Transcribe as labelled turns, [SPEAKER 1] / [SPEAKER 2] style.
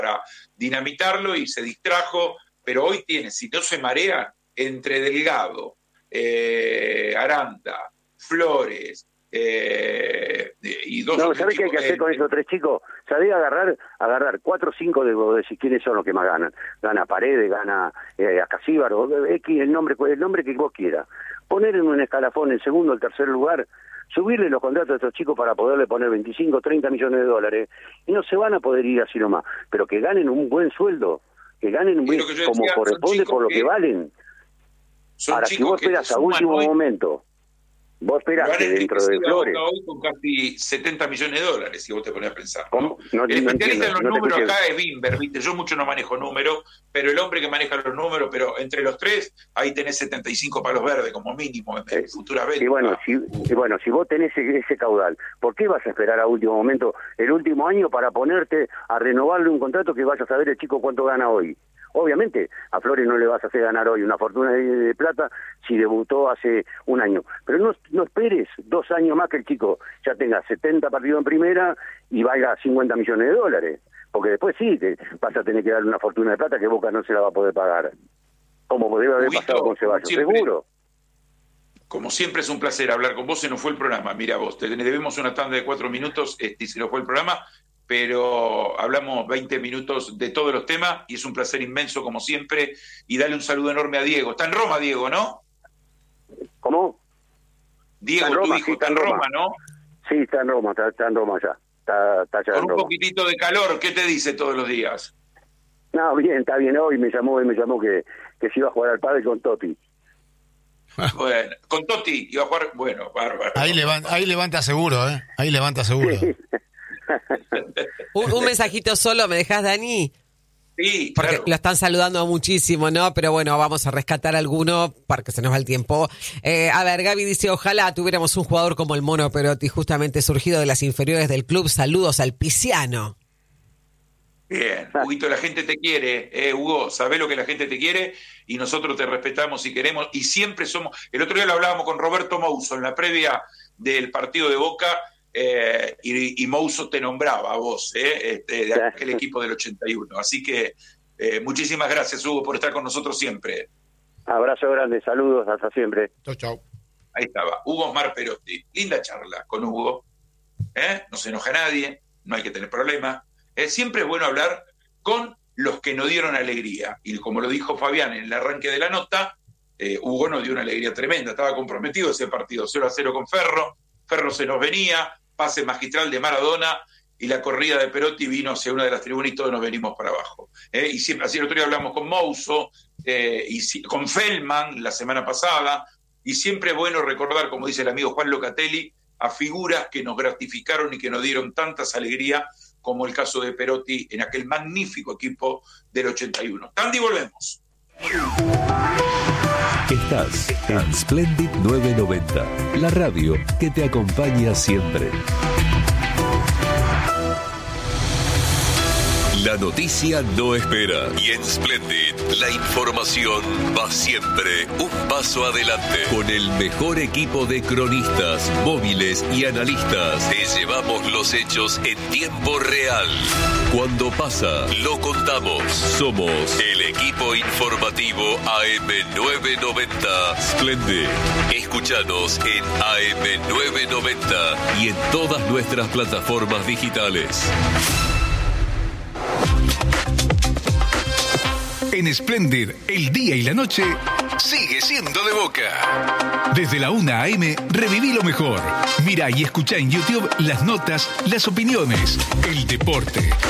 [SPEAKER 1] para dinamitarlo y se distrajo, pero hoy tiene, si no se marean, entre Delgado, Aranda, Flores, y dos.
[SPEAKER 2] No, ¿sabés qué hay que hacer con esos 3 chicos? ¿Sabés agarrar 4 o 5 de decir quiénes son los que más ganan? Gana Paredes, gana Acasíbaro, X, el nombre que vos quieras. Poner en un escalafón el segundo o el tercer lugar, subirle los contratos a estos chicos para poderle poner 25, 30 millones de dólares, y no se van a poder ir así nomás, pero que ganen un buen sueldo, que ganen un buen, como corresponde por lo que valen. Ahora, si vos esperas a último momento, vos esperás que dentro de Flores...
[SPEAKER 1] Hoy con casi 70 millones de dólares, si vos te pones a pensar, ¿no?
[SPEAKER 2] El
[SPEAKER 1] especialista en los números acá es Bimber, ¿viste? Yo mucho no manejo números, pero el hombre que maneja los números, pero entre los 3, ahí tenés 75 palos verdes como mínimo en futuras ventas.
[SPEAKER 2] Y bueno, si vos tenés ese caudal, ¿por qué vas a esperar a último momento, el último año, para ponerte a renovarle un contrato que vaya a saber el chico cuánto gana hoy? Obviamente, a Flores no le vas a hacer ganar hoy una fortuna de plata si debutó hace un año. Pero no esperes 2 años más que el chico ya tenga 70 partidos en primera y valga 50 millones de dólares. Porque después sí, vas a tener que darle una fortuna de plata que Boca no se la va a poder pagar. Como debe haber pasado con Ceballos, seguro.
[SPEAKER 1] Como siempre es un placer hablar con vos. Se nos fue el programa. Mira vos, te debemos una tanda de 4 minutos y se nos fue el programa. Pero hablamos 20 minutos de todos los temas y es un placer inmenso como siempre, y dale un saludo enorme a Diego. Está en Roma, Diego, ¿no?
[SPEAKER 2] ¿Cómo?
[SPEAKER 1] Diego, tu hijo, está en Roma, ¿no?
[SPEAKER 2] Sí, está en Roma ya. Está ya
[SPEAKER 1] con un poquitito de calor, ¿qué te dice todos los días?
[SPEAKER 2] No, bien, está bien. Hoy me llamó que se iba a jugar al pádel con Totti.
[SPEAKER 1] Bueno, con Totti iba a jugar, bueno, bárbaro.
[SPEAKER 3] Ahí levanta seguro, ¿eh? Ahí levanta seguro.
[SPEAKER 2] Sí.
[SPEAKER 4] un mensajito solo, ¿me dejás, Dani?
[SPEAKER 1] Sí,
[SPEAKER 4] porque
[SPEAKER 1] claro.
[SPEAKER 4] Lo están saludando muchísimo, ¿no? Pero bueno, vamos a rescatar alguno porque se nos va el tiempo. A ver, Gaby dice, ojalá tuviéramos un jugador como el Mono Perotti, justamente surgido de las inferiores del club. Saludos al Pisiano.
[SPEAKER 1] Bien, Huguito, la gente te quiere, Hugo, sabés lo que la gente te quiere y nosotros te respetamos y queremos y siempre somos. El otro día lo hablábamos con Roberto Mouso en la previa del partido de Boca. Y Mouso te nombraba a vos, de aquel equipo del 81. Así que muchísimas gracias, Hugo, por estar con nosotros siempre.
[SPEAKER 2] Abrazo grande, saludos, hasta siempre.
[SPEAKER 3] Chau.
[SPEAKER 1] Ahí estaba, Hugo Osmar Perotti. Linda charla con Hugo. No se enoja nadie, no hay que tener problemas. Siempre es bueno hablar con los que nos dieron alegría. Y como lo dijo Fabián en el arranque de la nota, Hugo nos dio una alegría tremenda. Estaba comprometido ese partido 0-0 con Ferro. Ferro se nos venía, pase magistral de Maradona y la corrida de Perotti vino hacia una de las tribunas y todos nos venimos para abajo. Y siempre, así el otro día hablamos con Mouso, con Feldman la semana pasada, y siempre es bueno recordar, como dice el amigo Juan Locatelli, a figuras que nos gratificaron y que nos dieron tantas alegrías, como el caso de Perotti en aquel magnífico equipo del 81. Tandy, volvemos.
[SPEAKER 5] Estás en Splendid 990, la radio que te acompaña siempre. La noticia no espera y en Splendid la información va siempre un paso adelante. Con el mejor equipo de cronistas, móviles y analistas, te llevamos los hechos en tiempo real. Cuando pasa, lo contamos. Somos el equipo informativo AM990 Splendid. Escúchanos en AM990 y en todas nuestras plataformas digitales.
[SPEAKER 6] En Splendid, el día y la noche sigue siendo de Boca. Desde la 1 a.m. reviví lo mejor. Mirá y escuchá en YouTube las notas, las opiniones, el deporte,